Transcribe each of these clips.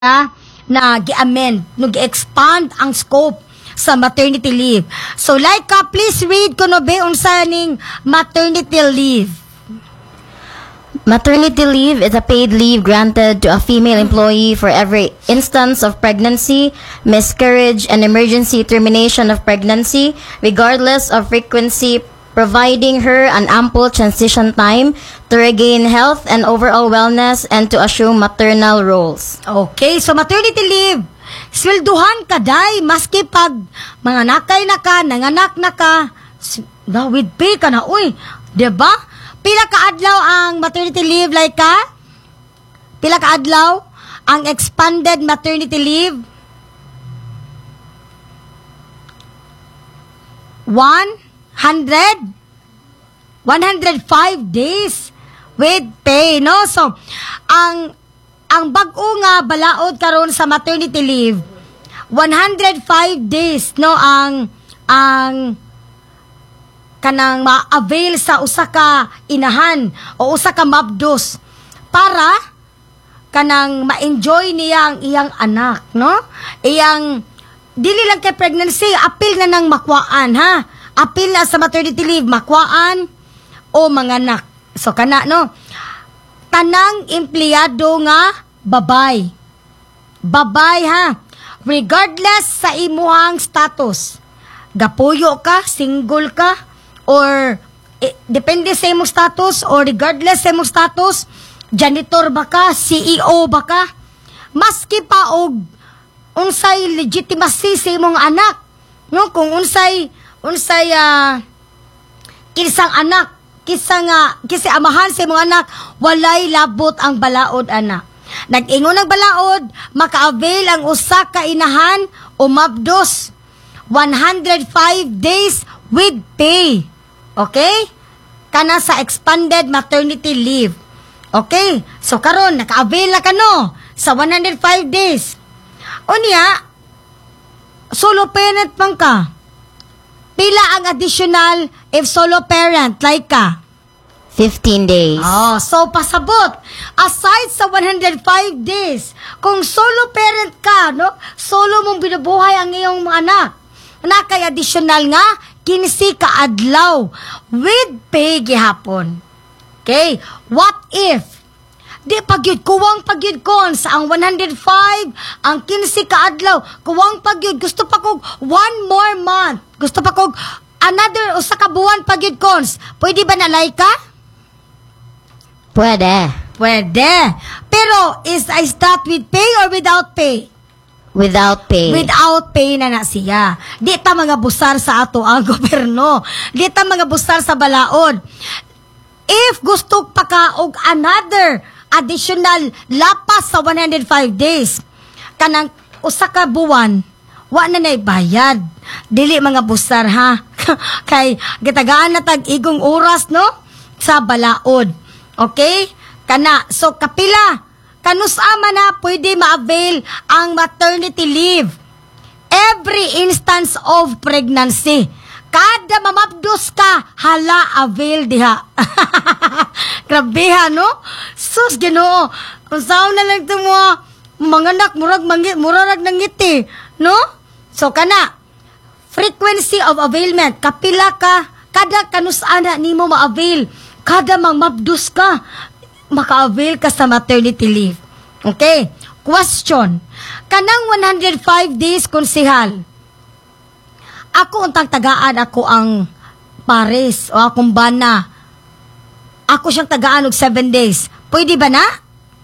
na gi-amend, no gi-expand ang scope sa maternity leave. So like please read kuno be unsa ning maternity leave. Maternity leave is a paid leave granted to a female employee for every instance of pregnancy, miscarriage, and emergency termination of pregnancy, regardless of frequency, providing her an ample transition time to regain health and overall wellness and to assume maternal roles. Okay, so maternity leave, swelduhan ka day, maski pag mga nakay na ka, nanganak na ka, with pay ka na, uy, diba? Pila ka adlaw ang maternity leave, like ka? Pila ka adlaw ang expanded maternity leave? 105 days with pay, no? So, ang bag-o nga balaod karon sa maternity leave, 105 days, no, ang kanang ma-avail sa usa ka inahan o usa ka mabdos para kanang ma-enjoy niya ang iyang anak, no? Iyang dili lang kay pregnancy, apil na nang makwaan, ha? Apil na sa maternity leave, makwaan o manganak. So, kana, no? Tanang empleyado nga, babay. Babay, ha? Regardless sa imuhang status. Gapuyo ka, single ka, or depende sa imong status, or regardless sa imong status, janitor ba ka, CEO ba ka, maski pa og unsay legitimacy sa imong anak, no? Kung unsay kisang anak, kisi amahan sa imong anak, walay labot ang balaod, anak. Nag-ingon ang balaod, maka-avail ang usa ka inahan o mabdos 105 days with pay. Okay? Kana sa expanded maternity leave. Okay? So karon naka-avail na kano sa 105 days. Unya, solo parent man ka. Pila ang additional if solo parent like ka? 15 days. Oh, so pasabot. Aside sa 105 days, kung solo parent ka, no? Solo mong binubuhay ang iyong mga anak. Na kay additional nga 15 ka adlaw with pay gihapon. Okay? What if di pagyud kuwang pagyud kon sa ang 105 ang 15 ka adlaw kuwang pagyud gusto pa kog 1 more month, gusto pa kog another usa ka buwan pagyud kons, pwede ba nalay ka? Pwede. Pero is that with pay or without pay? Without pay. Without pay na siya. Di ta mga busar sa ato ang gobyerno. Di ta mga busar sa balaod. If gusto pa ka og another additional lapas sa 105 days, kanang usa ka buwan, wa na bayad. Dili mga busar, ha? Kay gitagaan na tag igong oras, no? Sa balaod. Okay? Kana, so kapila, kanusama na pwede ma-avail ang maternity leave. Every instance of pregnancy. Kada mamabdos ka, hala, avail diha. Grabe, ha, no? Sus, Ginoo. Kung saan na lang ito mga anak, murag nangiti, no? So, kana, frequency of availment, kapila ka, kada kanusana ni mo ma-avail, kada mabdos ka, maka-avail ka sa maternity leave. Okay? Question. Kanang 105 days, konsehal, ako untang tagaan, ako ang pares o akong bana. Ako siyang tagaan og 7 days. Pwede ba na?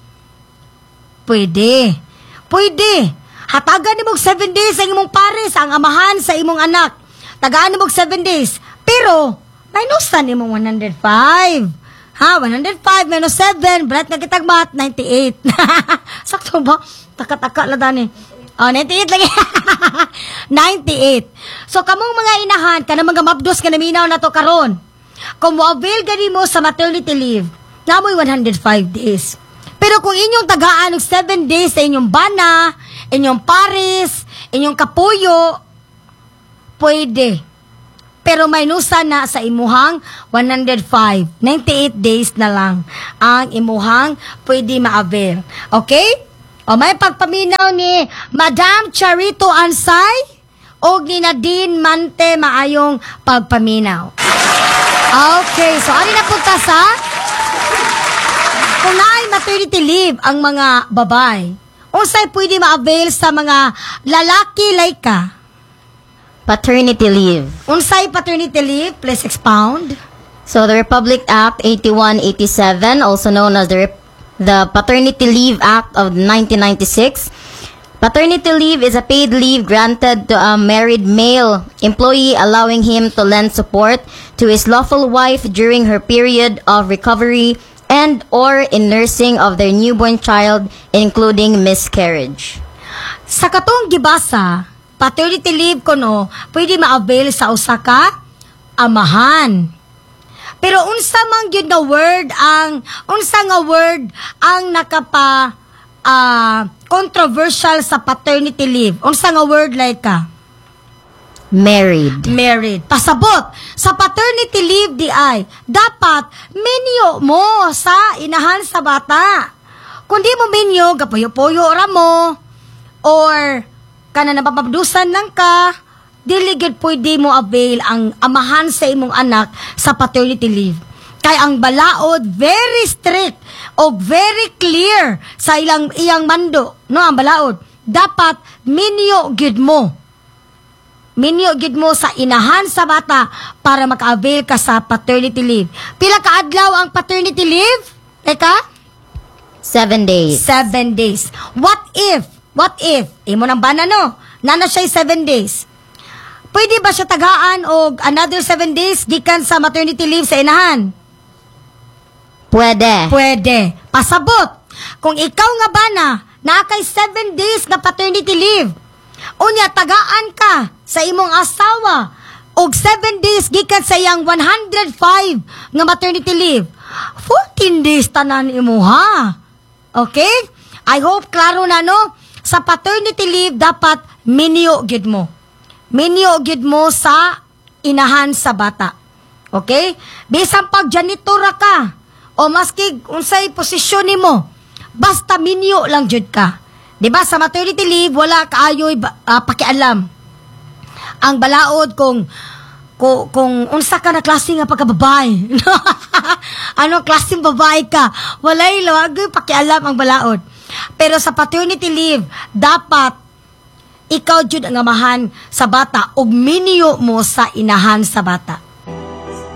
Pwede. Hatagan ni mong 7 days ang imong pares, ang amahan sa imong anak. Tagaan ni mong 7 days. Pero, minusan ni mong 105. Ha, 105 minus 7, brat na kitag math, 98. Sakto ba? Taka-taka lang dani. Oh, 98 lagi. 98. So, kamong mga inahan, ka na mga mabdos ka na minaw na to karon. Kung mo-avail gani mo sa maternity leave, namoy 105 days. Pero kung inyong tagaan ng 7 days sa inyong bana, inyong pares, inyong kapuyo, pwede. Pero minusan na sa imuhang 105. 98 days na lang ang imuhang pwede ma-avail. Okay? O may pagpaminaw ni Madam Charito Ansay o ni Nadine Mante maayong pagpaminaw. Okay, so ano na punta sa kung naay maternity leave ang mga babay, unsay pwede ma-avail sa mga lalaki like ka? Paternity leave. Unsay paternity leave? Please expound. So the Republic Act 8187, also known as the Paternity Leave Act of 1996. Paternity leave is a paid leave granted to a married male employee, allowing him to lend support to his lawful wife during her period of recovery and or in nursing of their newborn child, including miscarriage. Sa katong gibasa, paternity leave kuno pwede ma-avail sa usa ka amahan. Pero unsa man gyud nga word ang nakapa controversial sa paternity leave. Unsa nga word like ka? Married. Pasabot, sa paternity leave di ay, dapat minyo mo sa inahan sa bata. Kung di mo minyo, gapuyo-puyo ra mo, or kana napapadusan lang ka, dili gid pwede mo avail ang amahan sa imong anak sa paternity leave. Kay ang balaod very strict o very clear sa iyang mando, no, ang balaod. Dapat minyo gid mo sa inahan sa bata para maka-avail ka sa paternity leave. Pila ka adlaw ang paternity leave? Teka? 7 days. 7 days. What if, imo nang bana no, nana siya 7 days. Pwede ba siya tagaan o another 7 days gikan sa maternity leave sa inahan? Pwede. Pasabot. Kung ikaw nga bana, nakay 7 days na paternity leave, unya tagaan ka sa imong asawa og 7 days gikan sa iyang 105 nga maternity leave, 14 days tanan imuha. Okay? I hope klaro na no? Sa paternity leave dapat minyo gid mo sa inahan sa bata. Okay? Bisan pag janitor ka o maski unsay posisyon nimo, basta minyo lang jud ka. 'Di ba sa maternity leave wala kaayoy pakialam. Ang balaod kung unsa ka na klase nga pagkababay. Anong klaseng babae ka? Walay lawagoy pakialam ang balaod. Pero sa paternity leave dapat ikaw jud ang amahan sa bata ug minyo mo sa inahan sa bata.